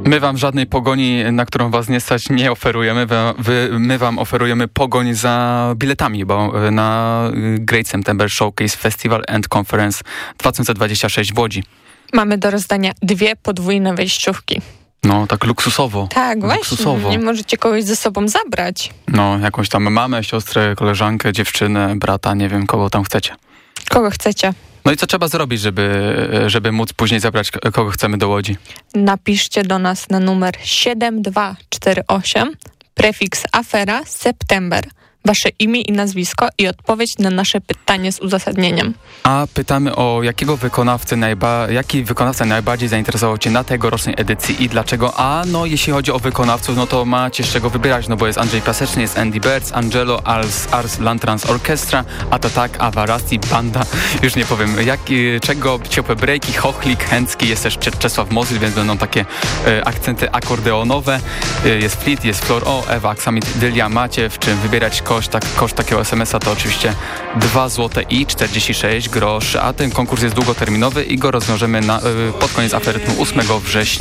My wam żadnej pogoni, na którą was nie stać, nie oferujemy. My wam oferujemy pogoń za biletami, bo na Great September Showcase Festival and Conference 2026 w Łodzi. Mamy do rozdania 2 podwójne wejściówki. No, tak luksusowo. Tak, luksusowo. Właśnie. Nie możecie kogoś ze sobą zabrać. No, jakąś tam mamę, siostrę, koleżankę, brata, nie wiem, kogo tam chcecie. Kogo chcecie? No i co trzeba zrobić, żeby móc później zabrać kogo chcemy do Łodzi? Napiszcie do nas na numer 7248, prefiks afera, September. Wasze imię i nazwisko i odpowiedź na nasze pytanie z uzasadnieniem. A pytamy o jaki wykonawca najbardziej zainteresował cię na tegorocznej edycji i dlaczego? A no jeśli chodzi o wykonawców, no to macie z czego wybierać, no bo jest Andrzej Paseczny, jest Andy Birds, Angelo, Ars Lantrans Orchestra, Atatak, Avarasti, Banda, już nie powiem czego, ciepłe breaki, Chochlik, Chęcki, jest też Czesław Mozyl, więc będą takie akcenty akordeonowe, jest Fleet, jest Flor O, Ewa, Aksamit, Dylia, macie w czym wybierać. Koszt takiego SMS-a to oczywiście 2 zł i 46 groszy, a ten konkurs jest długoterminowy i go rozwiążemy pod koniec aferytmu 8 września.